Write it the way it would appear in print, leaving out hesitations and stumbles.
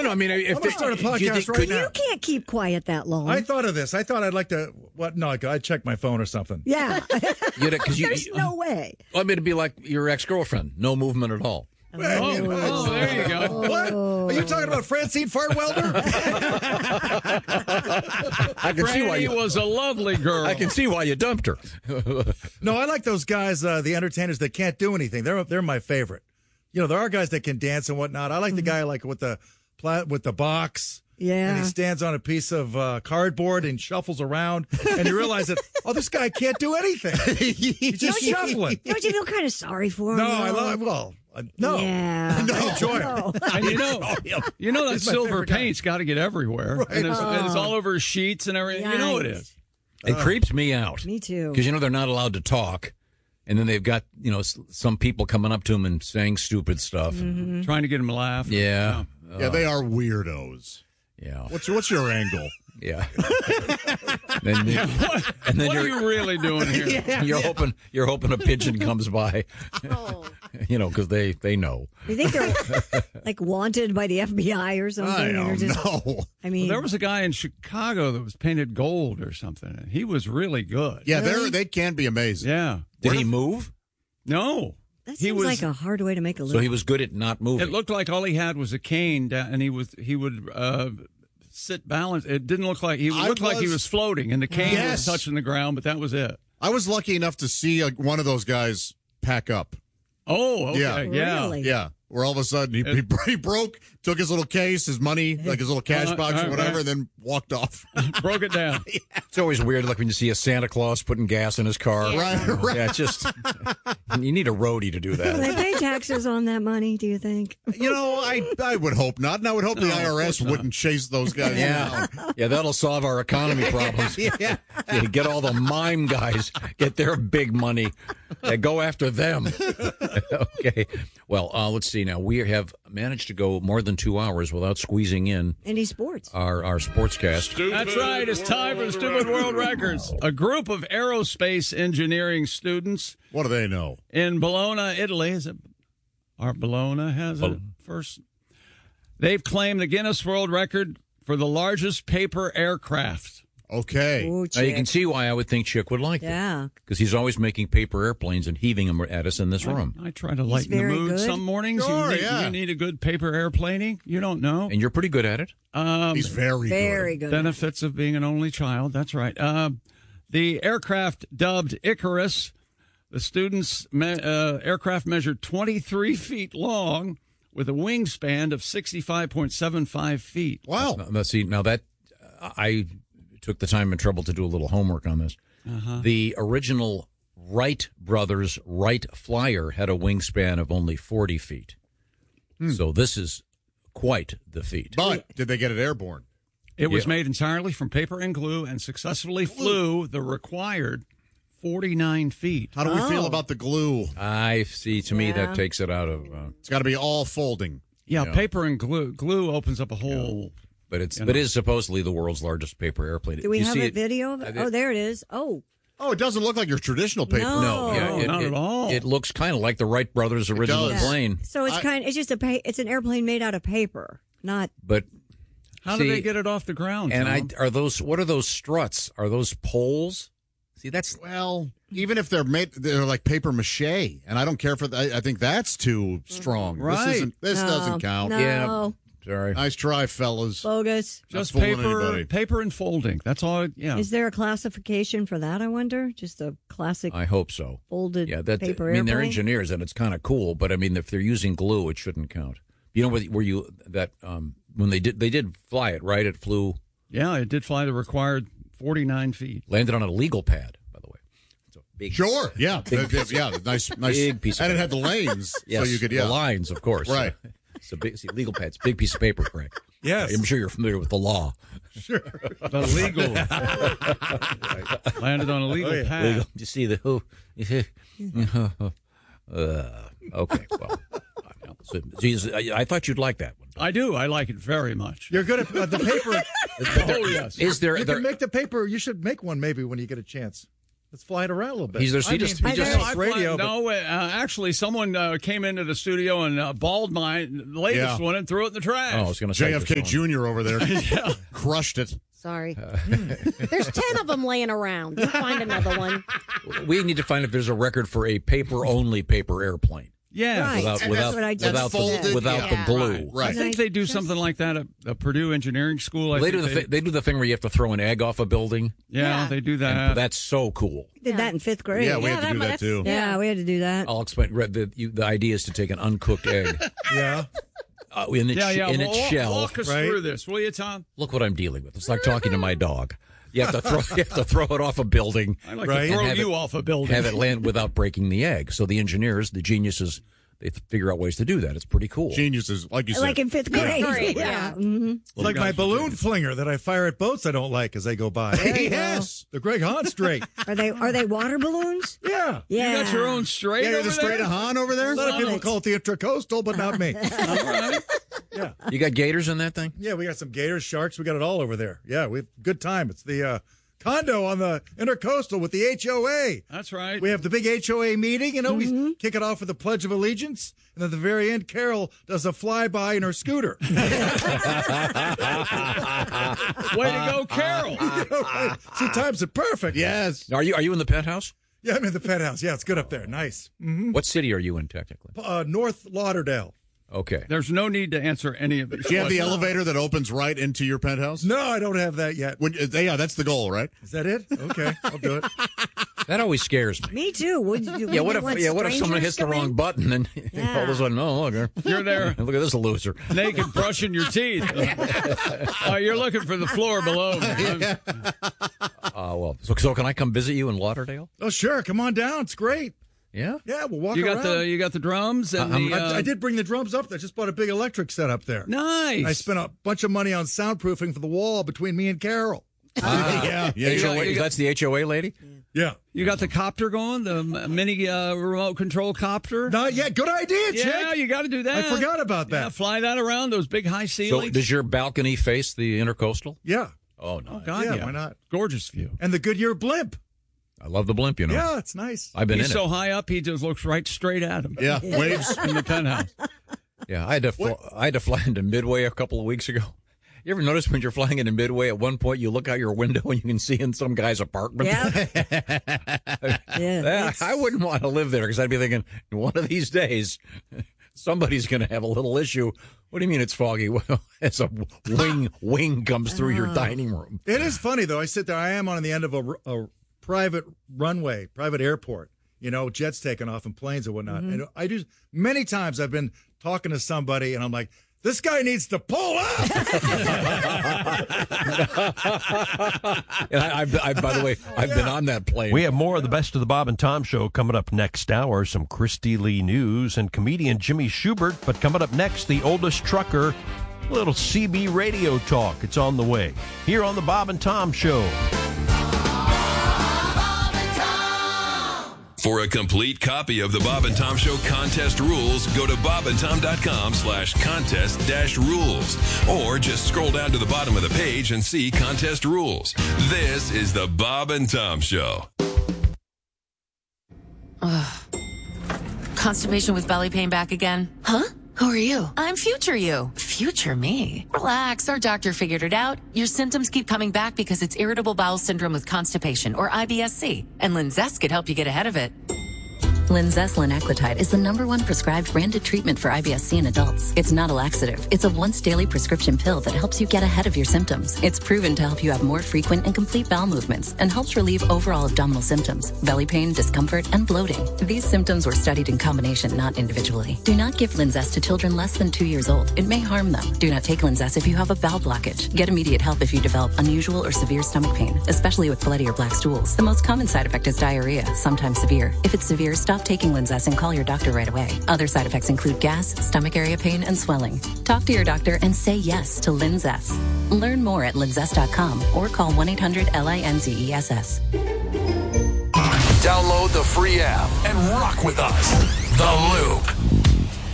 I mean, if I'm start a podcast right now. You can't keep quiet that long. I thought of this. I thought I'd like to. What? No, I'd check my phone or something. Yeah. There's no way. I mean, it'd be like your ex-girlfriend. No movement at all. Oh, there you go. What? Are you talking about Francine Fartwelder? I can see why Franny was a lovely girl. I can see why you dumped her. No, I like those guys, the entertainers that can't do anything. They're my favorite. You know, there are guys that can dance and whatnot. I like the guy like with the box. Yeah. And he stands on a piece of cardboard and shuffles around, and you realize that this guy can't do anything. He's just shuffling. Don't you feel kind of sorry for him? No, I love. No. Yeah. I enjoy it. And you know that silver paint's got to get everywhere. Right. And it's all over his sheets and everything. Yikes. You know it is. It creeps me out. Me too. Because, they're not allowed to talk. And then they've got, some people coming up to them and saying stupid stuff. Mm-hmm. Trying to get him to laugh. Yeah. Yeah, they are weirdos. Yeah. What's your angle? Yeah. What are you really doing here? You're hoping a pigeon comes by. Because they know. You think they're like wanted by the FBI or something? I don't know. I mean, There was a guy in Chicago that was painted gold or something. And he was really good. Yeah, they can be amazing. Yeah. Did he move? No. that seems like a hard way to make a living. So he was good at not moving. It looked like all he had was a cane, and he would sit balanced. It didn't look like he looked like he was floating, and the cane was touching the ground, but that was it. I was lucky enough to see one of those guys pack up. Oh, okay. Yeah. Really? Yeah. Where all of a sudden he broke, took his little case, his money, like his little cash box or whatever, and then walked off. Broke it down. It's always weird, like when you see a Santa Claus putting gas in his car. Right. Yeah, it's just, you need a roadie to do Do they that. pay taxes on that money, do you think? I would hope not. And I would hope the IRS wouldn't chase those guys down. Yeah, that'll solve our economy problems. Yeah. Get all the mime guys, get their big money. Go after them. Okay. Well, let's see now. We have managed to go more than 2 hours without squeezing in Any sports? our sportscast. That's right. It's time for Stupid World Records. A group of aerospace engineering students What do they know? in Bologna, Italy. Bologna has a first. They've claimed the Guinness World Record for the largest paper aircraft. Okay. Ooh, Now, you can see why I would think Chick would like that. Yeah. Because he's always making paper airplanes and heaving them at us in this room. I try to lighten the very mood good. some mornings. Sure, You need a good paper airplaning. You don't know. And you're pretty good at it. He's very good. Very good. Benefits of being an only child. That's right. The aircraft dubbed Icarus, the students' aircraft measured 23 feet long with a wingspan of 65.75 feet. Wow. Now that I took the time and trouble to do a little homework on this. The original Wright brothers Wright Flyer had a wingspan of only 40 feet. So this is quite the feat. But did they get it airborne? It was made entirely from paper and glue and successfully flew the required 49 feet. How do we feel about the glue? I see. To me, that takes it out of. It's got to be all folding. Yeah, paper and glue. Glue opens up a whole. But it is supposedly the world's largest paper airplane. Do we have see a video of it? Oh, there it is. Oh. Oh, it doesn't look like your traditional paper. No. Not at all. It looks kind of like the Wright brothers' original does. plane. So it's just it's an airplane made out of paper, not. But How did they get it off the ground? And Tom? what are those struts? Are those poles? See, that's Well, even if they're like paper mache, and I don't care for that. I think that's too strong. Right. This doesn't count. No. Yeah. Sorry. Nice try, fellas. Bogus. Just Not fooling anybody. paper and folding. That's all. Yeah. Is there a classification for that, I wonder? Just a classic I hope so. folded paper I mean, they're airplane? engineers, and it's kind of cool. But I mean, if they're using glue, it shouldn't count. You know, when they did fly it, right? It flew. Yeah, it did fly the required 49 feet. Landed on a legal pad, by the way. It's a big, Sure. Yeah. Nice. Big piece of And it paper. had the lanes, yes, so you could. the lines, of course. Right. It's a big legal pad. It's a big piece of paper, Craig. Yes. I'm sure you're familiar with the law. The legal. Landed on a legal pad. Legal. You see the who? Okay. Well, so, geez, I thought you'd like that one. I do. I like it very much. You're good at the paper. Oh, yes. Is there? You can make the paper. You should make one maybe when you get a chance. Let's fly it around a little bit. He just radio. No, actually, someone came into the studio and balled the latest one and threw it in the trash. Oh, I was going to say JFK Jr. over there crushed it. Sorry. There's 10 of them laying around. We'll find another one. We need to find if there's a record for a paper-only paper airplane. Yeah, Right. Without the glue. Right. I think they do something like that at Purdue Engineering School. They do the thing where you have to throw an egg off a building. Yeah, they do that. And that's so cool. Did that in 5th grade. Yeah, we had to do that too. Yeah, we had to do that. I'll explain. The idea is to take an uncooked egg Yeah. in its shell. Walk us through this, will you, Tom? Look what I'm dealing with. It's like talking to my dog. You have to throw it off a building. I like to throw you off a building. Have it land without breaking the egg. So the engineers, the geniuses, they figure out ways to do that. It's pretty cool. Geniuses, like you said. Like in 5th grade. Yeah. Mm-hmm. It's like my balloon flinger that I fire at boats I don't like as they go by. Yes. The Greg Hahn Strait. Are they water balloons? Yeah. Yeah. You got your own Strait Yeah, over the Strait of Hahn over there? A lot of people call it the Intracoastal, but not me. All right. Yeah. You got gators in that thing? Yeah, we got some gators, sharks. We got it all over there. Yeah, we have a good time. It's the condo on the Intercoastal with the HOA. That's right. We have the big HOA meeting. We kick it off with the Pledge of Allegiance. And at the very end, Carol does a flyby in her scooter. Way to go, Carol. She times it perfect. Yes. Are you in the penthouse? Yeah, I'm in the penthouse. Yeah, it's good up there. Nice. What city are you in technically? North Lauderdale. Okay. There's no need to answer any of these. Do you have the elevator that opens right into your penthouse? No, I don't have that yet. Yeah, that's the goal, right? Is that it? Okay, I'll do it. That always scares me. Me too. What if someone hits the wrong button and all of a sudden, look, You're there. look at this loser. Naked brushing your teeth. You're looking for the floor below. So can I come visit you in Lauderdale? Oh, sure. Come on down. It's great. Yeah. Yeah, we'll walk You around. got the drums and I did bring the drums up there. Just bought a big electric set up there. Nice. I spent a bunch of money on soundproofing for the wall between me and Carol. Yeah. That's the HOA lady? Yeah. You got the copter going, the mini remote control copter? Not yet. Good idea, Chick. Yeah, you got to do that. I forgot about that. Yeah, fly that around, those big high So ceilings. does your balcony face the Intercoastal? Yeah. Oh, no. God, yeah, why not? Gorgeous view. And the Goodyear blimp. I love the blimp, you know. Yeah, it's nice. I've been He's in so it. high up, he just looks right straight at him. Yeah, waves. In the penthouse. Yeah, I had to fly into Midway a couple of weeks ago. You ever notice when you're flying into Midway, at one point you look out your window and you can see in some guy's apartment? Yeah. I wouldn't want to live there because I'd be thinking, one of these days, somebody's going to have a little issue. What do you mean it's foggy? Well, as a wing comes through your dining room. It is funny, though. I sit there. I am on the end of a private runway, private airport, jets taking off and planes and whatnot. And I do many times I've been talking to somebody and I'm like, this guy needs to pull up. And by the way, I've been on that plane. We have more of the Best of the Bob and Tom Show coming up next hour. Some Christy Lee news and comedian Jimmy Schubert. But coming up next, the oldest trucker, a little CB radio talk. It's on the way here on the Bob and Tom Show. For a complete copy of the Bob and Tom Show contest rules, go to bobandtom.com/contest-rules. Or just scroll down to the bottom of the page and see contest rules. This is the Bob and Tom Show. Constipation with belly pain back again? Huh? Who are you? I'm future you. Future me? Relax, our doctor figured it out. Your symptoms keep coming back because it's irritable bowel syndrome with constipation, or IBS-C, and Linzess could help you get ahead of it. Linzess linaclotide is the #1 prescribed branded treatment for IBS-C in adults. It's not a laxative. It's a once-daily prescription pill that helps you get ahead of your symptoms. It's proven to help you have more frequent and complete bowel movements and helps relieve overall abdominal symptoms, belly pain, discomfort, and bloating. These symptoms were studied in combination, not individually. Do not give Linzess to children less than 2 years old. It may harm them. Do not take Linzess if you have a bowel blockage. Get immediate help if you develop unusual or severe stomach pain, especially with bloody or black stools. The most common side effect is diarrhea, sometimes severe. If it's severe, stop taking Linzess and call your doctor right away. Other side effects include gas, stomach area pain, and swelling. Talk to your doctor and say yes to Linzess. Learn more at linzess.com or call 1-800-LINZESS. Download the free app and rock with us. The Loop.